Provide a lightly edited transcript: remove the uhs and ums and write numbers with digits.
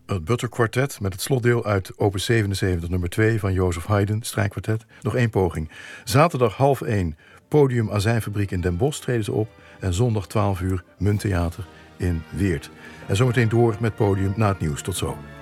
Het Butter Quartet met het slotdeel uit opus 77 nummer 2 van Joseph Haydn, strijkkwartet. Nog 1 poging. Zaterdag 12:30 Podium Azijnfabriek in Den Bosch treden ze op. En zondag 12 uur Munttheater in Weert. En zometeen door met Podium na het nieuws. Tot zo.